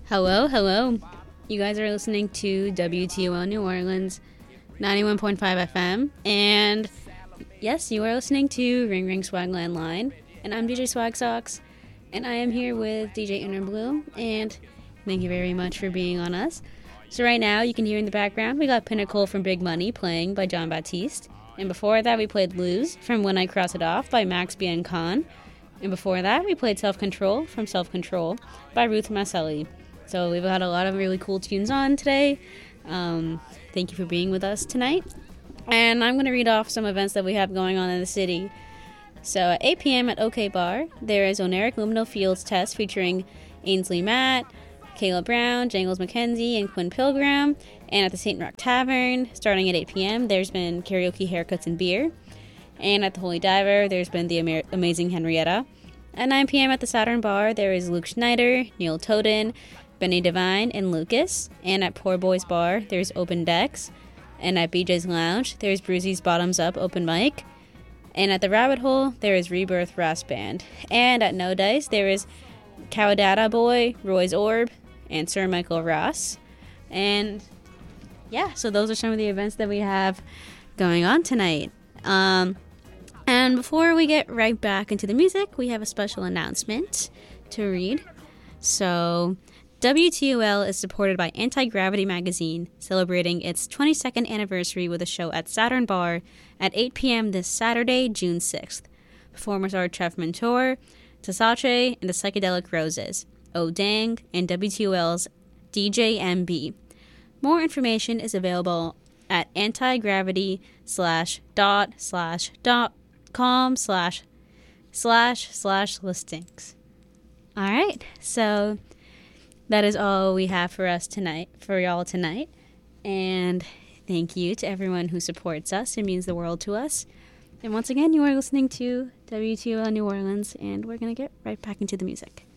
Hello, hello. You guys are listening to WTOL New Orleans 91.5 FM. And yes, you are listening to Ring Ring Swagland Line. And I'm DJ Swag Socks. And I am here with DJ Inner Blue. And thank you very much for being on us. So right now, you can hear in the background, we got Pinnacle from Big Money playing by John Baptiste. And before that, we played Lose from When I Cross It Off by Max Biancon. And before that, we played Self Control from Self Control by Ruth Maselli. So we've got a lot of really cool tunes on today. Thank you for being with us tonight. And I'm going to read off some events that we have going on in the city. So at 8 p.m. at OK Bar, there is Oneric Luminal Fields Test featuring Ainsley Matt, Kayla Brown, Jangles McKenzie, and Quinn Pilgrim. And at the St. Rock Tavern, starting at 8 p.m., there's been karaoke, haircuts, and beer. And at the Holy Diver, there's been the Amazing Henrietta. At 9 p.m. at the Saturn Bar, there is Luke Schneider, Neil Toden, Benny Devine, and Lucas. And at Poor Boys Bar, there's Open Decks. And at BJ's Lounge, there's Brucey's Bottoms Up Open Mic. And at the Rabbit Hole, there is Rebirth Brass Band. And at No Dice, there is Cowadata Boy, Roy's Orb, and Sir Michael Ross. And yeah, so those are some of the events that we have going on tonight. And before we get right back into the music, we have a special announcement to read. So WTOL is supported by Anti-Gravity Magazine, celebrating its 22nd anniversary with a show at Saturn Bar at 8 p.m. this Saturday, June 6th. Performers are Trev Mentor, Tasache, and the Psychedelic Roses, Oh Dang, and WTOL's DJ MB. More information is available at antigravity.com/listings. All right, so that is all we have for y'all tonight. And thank you to everyone who supports us. It means the world to us. And once again, you are listening to WTOL New Orleans, and we're going to get right back into the music.